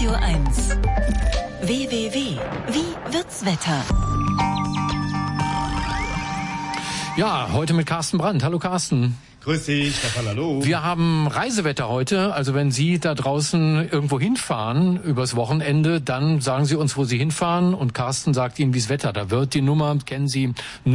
Radio 1. www. Wie wird's Wetter? Ja, heute mit Carsten Brandt. Hallo Carsten. Grüß dich, Stefan, hallo. Wir haben Reisewetter heute. Also wenn Sie da draußen irgendwo hinfahren übers Wochenende, dann sagen Sie uns, wo Sie hinfahren. Und Carsten sagt Ihnen, wie das Wetter da wird. Die Nummer kennen Sie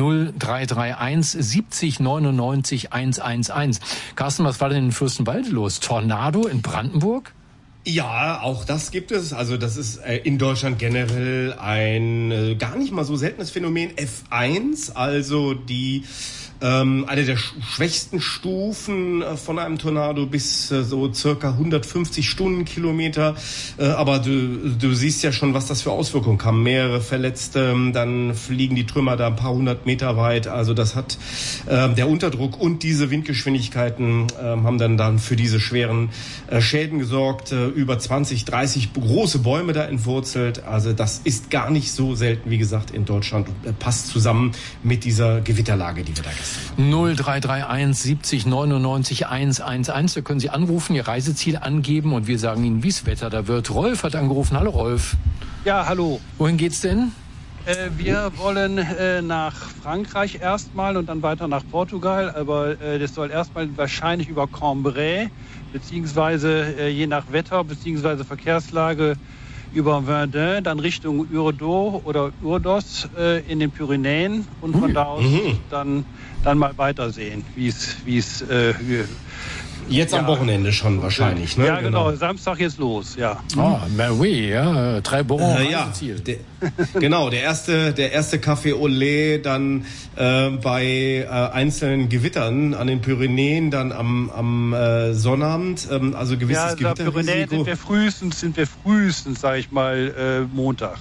0331 70 99 111. Carsten, was war denn in Fürstenwalde los? Tornado in Brandenburg? Ja, auch das gibt es. Also das ist in Deutschland generell ein gar nicht mal so seltenes Phänomen. F1, also die eine der schwächsten Stufen von einem Tornado bis so circa 150 Stundenkilometer. Aber du siehst ja schon, was das für Auswirkungen haben. Mehrere Verletzte, dann fliegen die Trümmer da ein paar hundert Meter weit. Also das hat der Unterdruck und diese Windgeschwindigkeiten haben dann für diese schweren Schäden gesorgt. Über 20, 30 große Bäume da entwurzelt. Also das ist gar nicht so selten, wie gesagt, in Deutschland. Passt zusammen mit dieser Gewitterlage, die wir da gestern 0331 70 99 111. Da können Sie anrufen, Ihr Reiseziel angeben und wir sagen Ihnen, wie das Wetter da wird. Rolf hat angerufen. Hallo Rolf. Ja, hallo. Wohin geht's denn? Wir wollen nach Frankreich erstmal und dann weiter nach Portugal. Aber das soll erstmal wahrscheinlich über Cambrai, beziehungsweise je nach Wetter, beziehungsweise Verkehrslage über Verdun, dann Richtung Urdo oder Urdos in den Pyrenäen und von da aus dann mal weitersehen, wie es jetzt am Wochenende schon wahrscheinlich, ne? Ja, genau. Samstag geht's los, ja. Ah, oui, ja, très bon, Ziel. Genau, der erste Café au lait dann bei einzelnen Gewittern an den Pyrenäen dann am Sonnabend, also gewisses Gewitterrisiko. Ja, Pyrenäen sind wir frühestens, sag ich mal, Montag.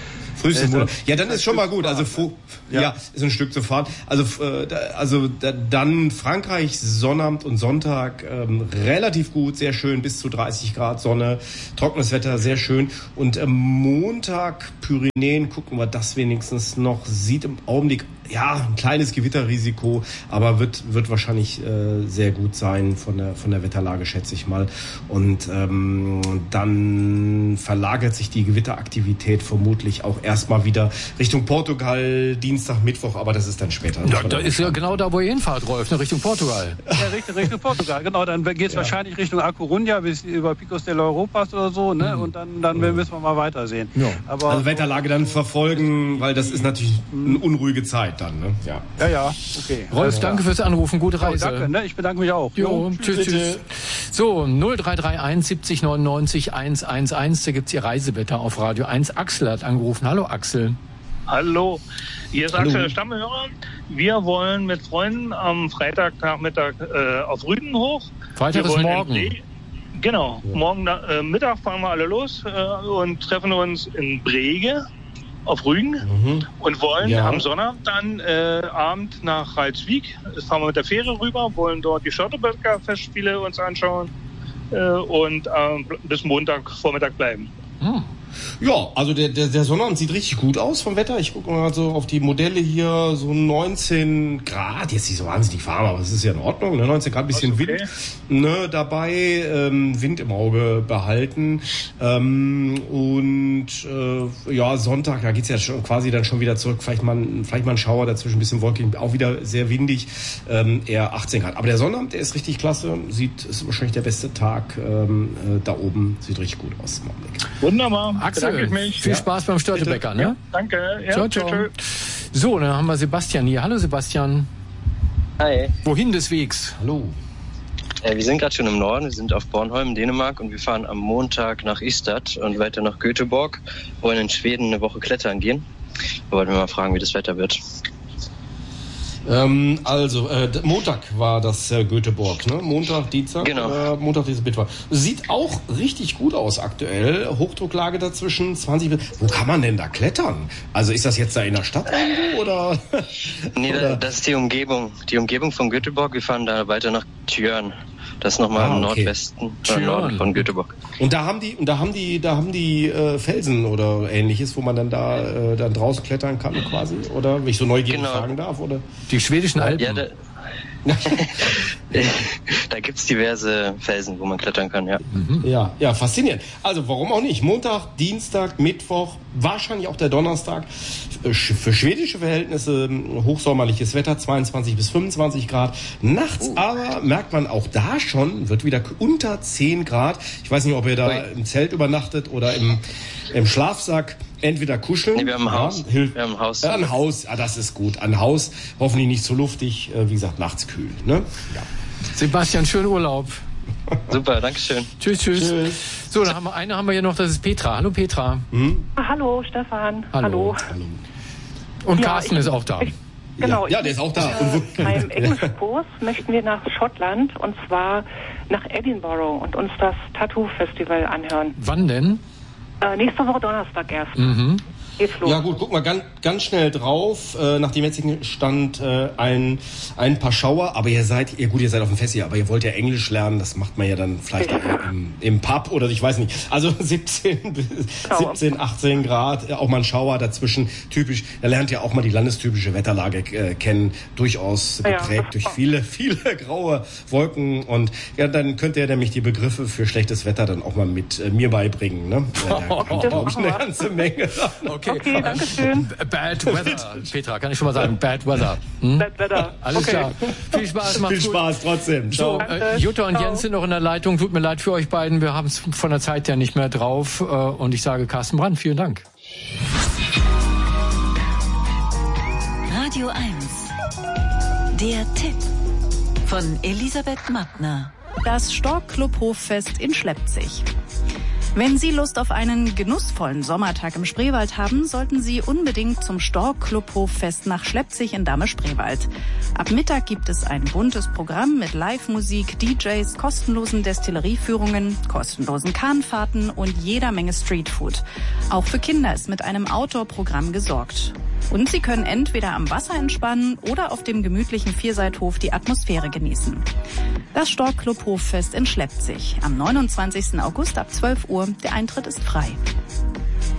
Ja, dann ist schon mal gut. Also ja, ist ein Stück zu fahren. Also dann Frankreich Sonnabend und Sonntag relativ gut, sehr schön, bis zu 30 Grad Sonne, trockenes Wetter, sehr schön. Und Montag Pyrenäen, gucken wir das wenigstens noch. Sieht im Augenblick ein kleines Gewitterrisiko, aber wird wahrscheinlich sehr gut sein von der Wetterlage, schätze ich mal. Und dann verlagert sich die Gewitteraktivität vermutlich auch erstmal wieder Richtung Portugal, Dienstag, Mittwoch, aber das ist dann später. Ja, da ist ja genau da, wo ihr hinfahrt, Rolf, Richtung Portugal. Ja, Richtung Portugal, genau. Dann geht's wahrscheinlich Richtung A Coruña bis über Picos de Europas oder so, ne? Und dann müssen wir mal weitersehen. Ja. Aber also Wetterlage dann verfolgen, weil das ist natürlich eine unruhige Zeit dann, ne? Ja, okay. Rolf, danke fürs Anrufen, gute Reise. Danke, ne? Ich bedanke mich auch. Jo, tschüss. So, 0331 70 99 111, da gibt's Ihr Reisewetter auf Radio 1. Axel hat angerufen. Hallo Axel. Hallo, hier ist Axel, der Stammhörer. Wir wollen mit Freunden am Freitagnachmittag auf Rügen hoch. Freitag ist morgen. Genau, morgen Mittag fahren wir alle los und treffen uns in Brege auf Rügen und wollen am Sonnabend dann Abend nach Reitswiek. Fahren wir mit der Fähre rüber, wollen dort die Schotteberger Festspiele uns anschauen und bis Montagvormittag bleiben. Ja, also der Sonnabend sieht richtig gut aus vom Wetter. Ich gucke mal so auf die Modelle hier, so 19 Grad, jetzt nicht so wahnsinnig warm, aber es ist ja in Ordnung, ne? 19 Grad, bisschen Wind dabei, Wind im Auge behalten. Sonntag, da geht's ja schon quasi dann schon wieder zurück, vielleicht mal ein Schauer dazwischen, ein bisschen wolkig, auch wieder sehr windig, eher 18 Grad. Aber der Sonnabend, der ist richtig klasse, ist wahrscheinlich der beste Tag da oben, sieht richtig gut aus im Augenblick. Wunderbar. Axel, viel Spaß beim Störtebäcker, ne? Ja, danke. Ja, ciao. So, dann haben wir Sebastian hier. Hallo Sebastian. Hi. Wohin des Wegs? Hallo. Wir sind gerade schon im Norden, wir sind auf Bornholm, Dänemark und wir fahren am Montag nach Ystad und weiter nach Göteborg, wollen in Schweden eine Woche klettern gehen. Da wollten wir mal fragen, wie das Wetter wird. Montag war das Göteborg, ne? Montag, Dienstag? Genau. Montag, Dienstag, Mittwoch. Sieht auch richtig gut aus aktuell. Hochdrucklage dazwischen, 20. Wo kann man denn da klettern? Also ist das jetzt da in der Stadt irgendwo, oder? Nee, das ist die Umgebung. Die Umgebung von Göteborg. Wir fahren da weiter nach Tjörn. Das ist nochmal im Nordwesten, Norden von Göteborg. Und da haben die Felsen oder Ähnliches, wo man dann dann draußen klettern kann quasi, oder? Wenn ich so neugierig fragen darf, oder? Die schwedischen Alpen. Ja, Da gibt's diverse Felsen, wo man klettern kann, ja. Ja, faszinierend. Also warum auch nicht? Montag, Dienstag, Mittwoch, wahrscheinlich auch der Donnerstag. Für schwedische Verhältnisse hochsommerliches Wetter, 22 bis 25 Grad. Nachts aber merkt man auch da schon, wird wieder unter 10 Grad. Ich weiß nicht, ob ihr da im Zelt übernachtet oder im Schlafsack. Entweder kuscheln. Nee, wir haben ein Haus. Wir haben ein Haus. Ein Haus, das ist gut. Ein Haus, hoffentlich nicht zu luftig, wie gesagt, nachts kühl. Ne? Ja. Sebastian, schönen Urlaub. Super, dankeschön. Tschüss. So, dann haben wir hier noch, das ist Petra. Hallo Petra. Hallo Stefan. Hallo. Und Carsten ist auch da. Genau. Ja, der ist auch da. Beim Englischkurs möchten wir nach Schottland und zwar nach Edinburgh und uns das Tattoo-Festival anhören. Wann denn? Nächste Woche Donnerstag erst. Geht's los. Ja gut, guck mal ganz schnell drauf. Nach dem jetzigen Stand ein paar Schauer. Aber ihr seid auf dem Festival, aber ihr wollt ja Englisch lernen. Das macht man ja dann vielleicht im Pub oder ich weiß nicht. Also 17, 18 Grad, auch mal ein Schauer dazwischen. Typisch, da lernt ihr auch mal die landestypische Wetterlage kennen. Durchaus geprägt durch viele graue Wolken. Und ja, dann könnt ihr nämlich die Begriffe für schlechtes Wetter dann auch mal mit mir beibringen. Ne? Da kommt, glaube ich, eine ganze Menge. Okay, danke schön. Bad Weather. Petra, kann ich schon mal sagen, Bad Weather. Bad Weather. Alles klar. Viel Spaß, macht's Viel Spaß trotzdem. Ciao. So, Jutta und Jens sind noch in der Leitung. Tut mir leid für euch beiden. Wir haben es von der Zeit her nicht mehr drauf. Und ich sage Carsten Brandt, vielen Dank. Radio 1. Der Tipp von Elisabeth Mattner. Das Stork-Club Hoffest in Schleppzig. Wenn Sie Lust auf einen genussvollen Sommertag im Spreewald haben, sollten Sie unbedingt zum Stork-Club Hoffest nach Schleppzig in Dahme-Spreewald. Ab Mittag gibt es ein buntes Programm mit Live-Musik, DJs, kostenlosen Destillerieführungen, kostenlosen Kahnfahrten und jeder Menge Streetfood. Auch für Kinder ist mit einem Outdoor-Programm gesorgt. Und Sie können entweder am Wasser entspannen oder auf dem gemütlichen Vierseithof die Atmosphäre genießen. Das Stork-Club Hoffest in Schleppzig am 29. August ab 12 Uhr. Der Eintritt ist frei.